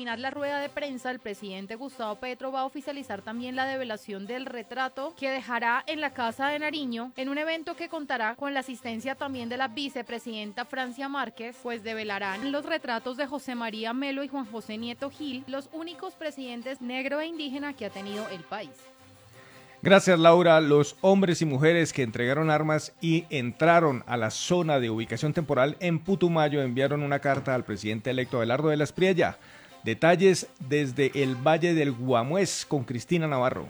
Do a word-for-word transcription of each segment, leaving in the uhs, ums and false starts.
terminar la rueda de prensa, el presidente Gustavo Petro va a oficializar también la develación del retrato que dejará en la Casa de Nariño, en un evento que contará con la asistencia también de la vicepresidenta Francia Márquez, pues develarán los retratos de José María Melo y Juan José Nieto Gil, los únicos presidentes negro e indígena que ha tenido el país. Gracias, Laura. Los hombres y mujeres que entregaron armas y entraron a la zona de ubicación temporal en Putumayo enviaron una carta al presidente electo Abelardo de la Espriella. Detalles desde el Valle del Guamués con Cristina Navarro.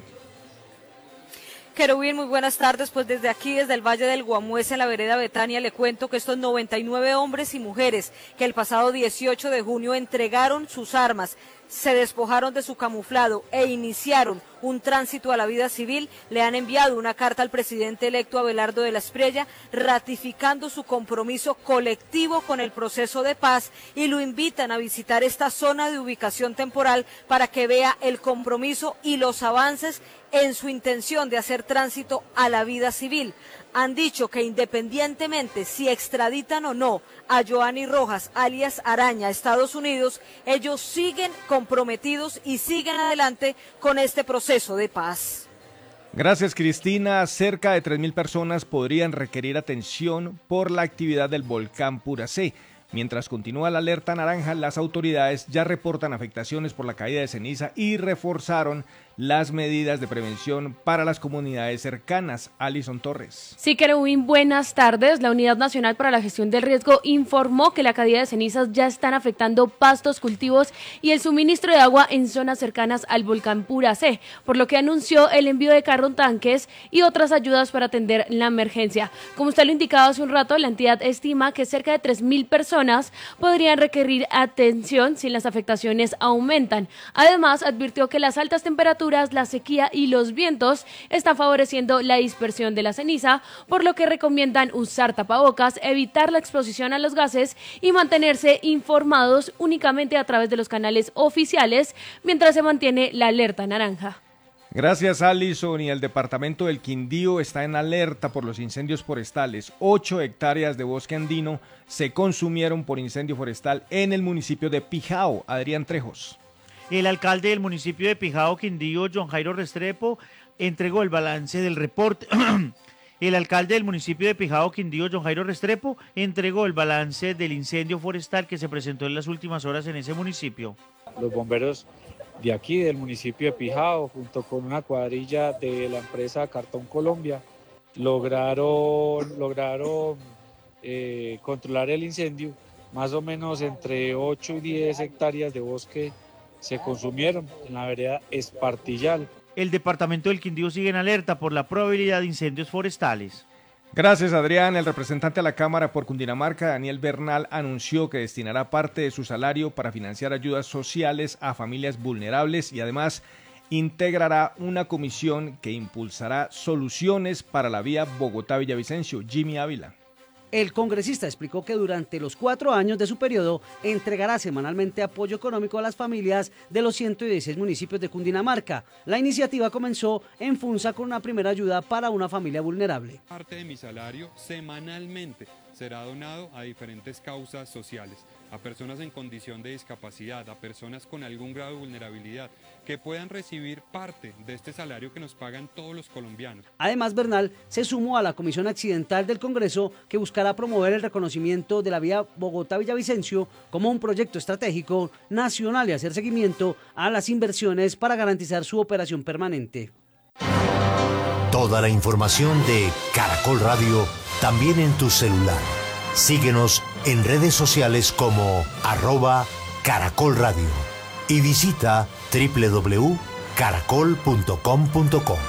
Querubín, muy buenas tardes. Pues desde aquí, desde el Valle del Guamués, en la vereda Betania, le cuento que estos noventa y nueve hombres y mujeres que el pasado dieciocho de junio entregaron sus armas, se despojaron de su camuflado e iniciaron un tránsito a la vida civil, le han enviado una carta al presidente electo Abelardo de la Espriella ratificando su compromiso colectivo con el proceso de paz y lo invitan a visitar esta zona de ubicación temporal para que vea el compromiso y los avances en su intención de hacer tránsito a la vida civil. Han dicho que independientemente si extraditan o no a Joanny Rojas, alias Araña, a Estados Unidos, ellos siguen comprometidos y siguen adelante con este proceso de paz. Gracias, Cristina. Cerca de tres mil personas podrían requerir atención por la actividad del volcán Puracé. Mientras continúa la alerta naranja, las autoridades ya reportan afectaciones por la caída de ceniza y reforzaron las medidas de prevención para las comunidades cercanas. Alison Torres. Sí, Querubín, buenas tardes. La Unidad Nacional para la Gestión del Riesgo informó que la caída de cenizas ya están afectando pastos, cultivos y el suministro de agua en zonas cercanas al volcán Puracé, por lo que anunció el envío de carros tanques y otras ayudas para atender la emergencia. Como usted lo indicaba hace un rato, la entidad estima que cerca de tres mil personas podrían requerir atención si las afectaciones aumentan. Además, advirtió que las altas temperaturas, la sequía y los vientos están favoreciendo la dispersión de la ceniza, por lo que recomiendan usar tapabocas, evitar la exposición a los gases y mantenerse informados únicamente a través de los canales oficiales mientras se mantiene la alerta naranja. Gracias, Alison. Y el departamento del Quindío está en alerta por los incendios forestales. Ocho hectáreas de bosque andino se consumieron por incendio forestal en el municipio de Pijao. Adrián Trejos. El alcalde del municipio de Pijao, Quindío, John Jairo Restrepo, entregó el balance del reporte. El alcalde del municipio de Pijao, Quindío, John Jairo Restrepo, entregó el balance del incendio forestal que se presentó en las últimas horas en ese municipio. Los bomberos de aquí, del municipio de Pijao, junto con una cuadrilla de la empresa Cartón Colombia, lograron, lograron eh, controlar el incendio. Más o menos entre ocho y diez hectáreas de bosque se consumieron en la vereda Espartillal. El departamento del Quindío sigue en alerta por la probabilidad de incendios forestales. Gracias, Adrián. El representante a la Cámara por Cundinamarca, Daniel Bernal, anunció que destinará parte de su salario para financiar ayudas sociales a familias vulnerables y además integrará una comisión que impulsará soluciones para la vía Bogotá-Villavicencio. Jimmy Ávila. El congresista explicó que durante los cuatro años de su periodo entregará semanalmente apoyo económico a las familias de los ciento dieciséis municipios de Cundinamarca. La iniciativa comenzó en Funza con una primera ayuda para una familia vulnerable. Parte de mi salario semanalmente será donado a diferentes causas sociales, a personas en condición de discapacidad, a personas con algún grado de vulnerabilidad, que puedan recibir parte de este salario que nos pagan todos los colombianos. Además, Bernal se sumó a la Comisión Accidental del Congreso que buscará promover el reconocimiento de la vía Bogotá-Villavicencio como un proyecto estratégico nacional y hacer seguimiento a las inversiones para garantizar su operación permanente. Toda la información de Caracol Radio también en tu celular. Síguenos en redes sociales como arroba Caracol Radio y visita doble u doble u doble u punto caracol punto com punto co.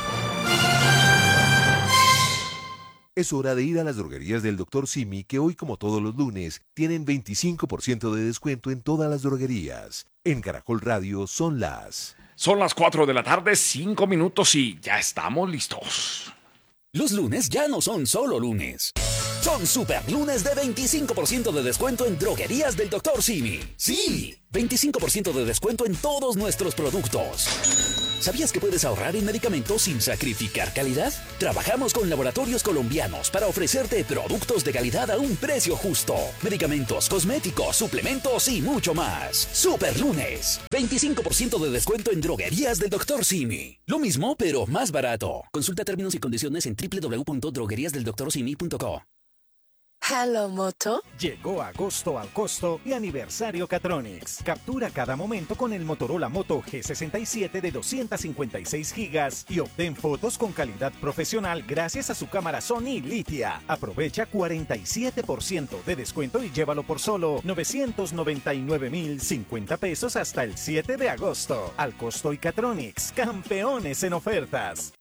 Es hora de ir a las droguerías del doctor Simi, que hoy, como todos los lunes, tienen veinticinco por ciento de descuento en todas las droguerías. En Caracol Radio son las... Son las cuatro de la tarde, cinco minutos y ya estamos listos. Los lunes ya no son solo lunes. Son super lunes de veinticinco por ciento de descuento en droguerías del doctor Simi. Sí, veinticinco por ciento de descuento en todos nuestros productos. ¿Sabías que puedes ahorrar en medicamentos sin sacrificar calidad? Trabajamos con laboratorios colombianos para ofrecerte productos de calidad a un precio justo. Medicamentos, cosméticos, suplementos y mucho más. Super Lunes. veinticinco por ciento de descuento en droguerías del doctor Simi. Lo mismo, pero más barato. Consulta términos y condiciones en doble u doble u doble u punto droguerías del doctor simi punto co. Hello Moto. Llegó agosto al costo y aniversario Catronics. Captura cada momento con el Motorola Moto G sesenta y siete de doscientos cincuenta y seis gigas y obtén fotos con calidad profesional gracias a su cámara Sony Litia. Aprovecha cuarenta y siete por ciento de descuento y llévalo por solo novecientos noventa y nueve mil cincuenta pesos hasta el siete de agosto. Al costo y Catronics, campeones en ofertas.